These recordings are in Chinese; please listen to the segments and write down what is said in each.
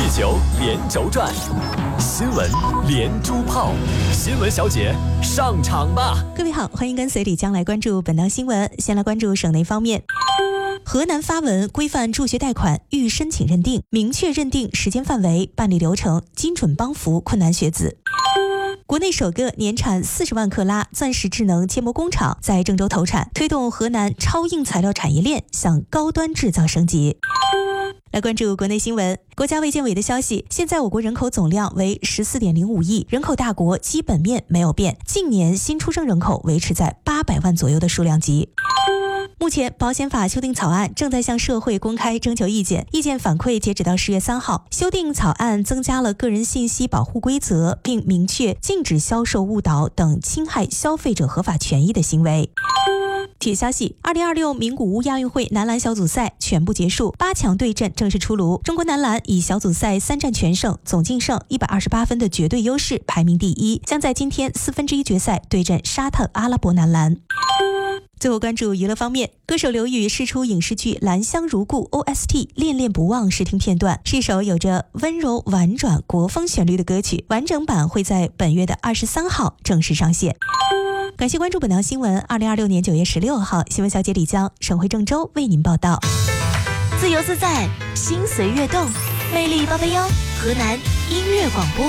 球连轴转，新闻连珠炮，新闻小姐上场吧！ 各位好，欢迎跟随李江来关注本档新闻。先来关注省内方面。河南发文规范助学贷款预申请认定，明确认定时间范围、办理流程，精准帮扶困难学子。国内首个年产40万克拉钻石智能建模工厂在郑州投产，推动河南超硬材料产业链向高端制造升级。来关注国内新闻。国家卫健委的消息，现在我国人口总量为14.05亿，人口大国基本面没有变，近年新出生人口维持在800万左右的数量级。目前保险法修订草案正在向社会公开征求意见，意见反馈截止到10月3号。修订草案增加了个人信息保护规则，并明确禁止销售误导等侵害消费者合法权益的行为。体育消息，2026名古屋亚运会男篮小组赛全部结束，8强对阵正式出炉。中国男篮以小组赛3战全胜，总净胜128分的绝对优势排名第一，将在今天1/4决赛对阵沙特阿拉伯男篮。最后关注娱乐方面，歌手刘宇释出影视剧《兰香如故》OST《恋恋不忘》试听片段，是一首有着温柔婉转国风旋律的歌曲，完整版会在本月的23号正式上线。感谢关注本档新闻。2026年9月16号，新闻小姐李江，省会郑州为您报道。自由自在，心随悦动，魅力881，河南音乐广播。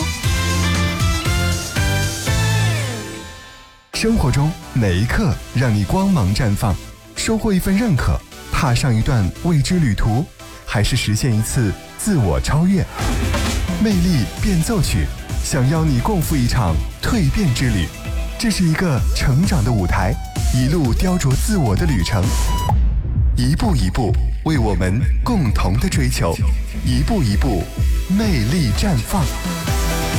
生活中哪一刻让你光芒绽放？收获一份认可，踏上一段未知旅途，还是实现一次自我超越？魅力变奏曲，想邀你共赴一场蜕变之旅。这是一个成长的舞台，一路雕琢自我的旅程，一步一步为我们共同的追求，一步一步魅力绽放。